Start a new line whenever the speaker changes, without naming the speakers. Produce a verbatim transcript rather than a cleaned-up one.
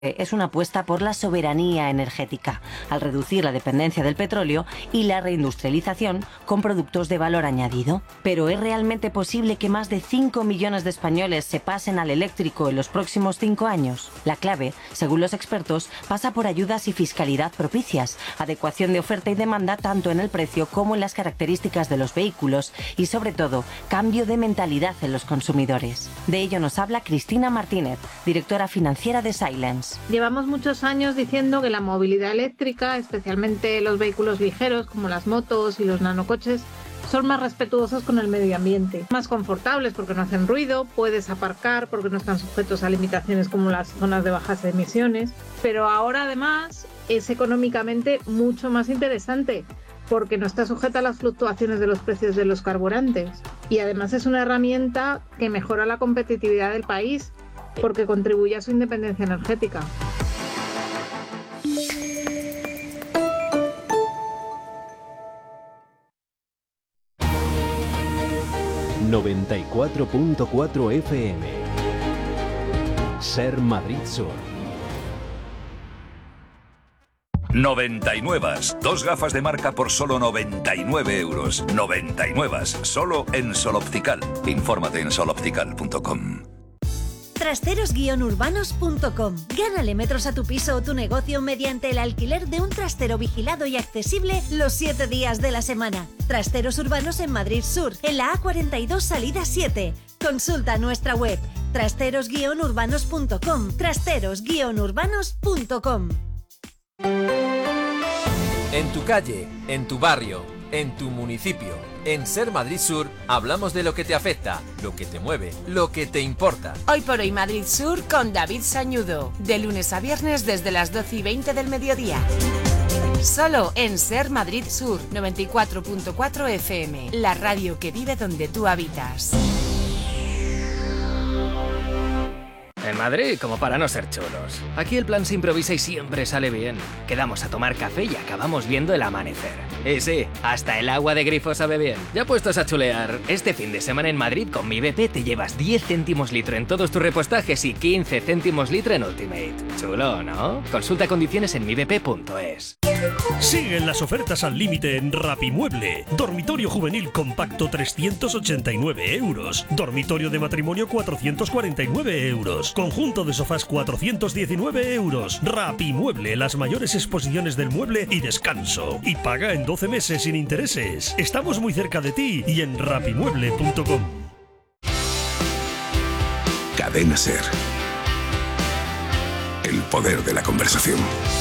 Es una apuesta por la soberanía energética, al reducir la dependencia del petróleo y la reindustrialización con productos de valor añadido. Pero ¿es realmente posible que más de cinco millones de españoles se pasen al eléctrico en los próximos cinco años? La clave, según los expertos, pasa por ayudas y fiscalidad propicias, adecuación de oferta y demanda tanto en el precio como en las características de los vehículos y, sobre todo, cambio de mentalidad en los consumidores. De ello nos habla Cristina Martínez, directora financiera de Silence.
Llevamos muchos años diciendo que la movilidad eléctrica, especialmente los vehículos ligeros como las motos y los nanocoches, son más respetuosos con el medio ambiente, más confortables porque no hacen ruido, puedes aparcar porque no están sujetos a limitaciones como las zonas de bajas emisiones, pero ahora además es económicamente mucho más interesante porque no está sujeta a las fluctuaciones de los precios de los carburantes y además es una herramienta que mejora la competitividad del país porque contribuye a su independencia energética.
noventa y cuatro punto cuatro F M. Ser Madrid Sur.
noventa y nueve. Dos gafas de marca por solo noventa y nueve euros. noventa y nueve. Solo en Sol Optical. Infórmate en sol optical punto com.
trasteros guion urbanos punto com. Gánale metros a tu piso o tu negocio mediante el alquiler de un trastero vigilado y accesible los siete días de la semana. Trasteros urbanos en Madrid Sur, en la A cuarenta y dos salida siete. Consulta nuestra web trasteros guion urbanos punto com. trasteros guion urbanos punto com.
En tu calle, en tu barrio, en tu municipio. En Ser Madrid Sur hablamos de lo que te afecta, lo que te mueve, lo que te importa.
Hoy por hoy Madrid Sur con David Sañudo, de lunes a viernes desde las doce y veinte del mediodía. Solo en Ser Madrid Sur, noventa y cuatro punto cuatro F M, la radio que vive donde tú habitas.
En Madrid, como para no ser chulos. Aquí el plan se improvisa y siempre sale bien. Quedamos a tomar café y acabamos viendo el amanecer. Y sí, hasta el agua de grifo sabe bien. Ya puestos a chulear, este fin de semana en Madrid con Mi B P te llevas diez céntimos litro en todos tus repostajes y quince céntimos litro en Ultimate. Chulo, ¿no? Consulta condiciones en mi b p punto es.
Siguen las ofertas al límite en Rapimueble. Dormitorio juvenil compacto trescientos ochenta y nueve euros. Dormitorio de matrimonio cuatrocientos cuarenta y nueve euros. Conjunto de sofás cuatrocientos diecinueve euros. Rapimueble, las mayores exposiciones del mueble y descanso. Y paga en doce meses sin intereses. Estamos muy cerca de ti y en rapimueble punto com.
Cadena Ser. El poder de la conversación.